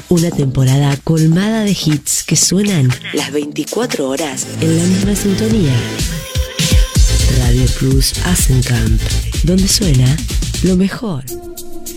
Una temporada colmada de hits que suenan las 24 horas en la misma sintonía. Radio Plus Asenkamp, donde suena lo mejor.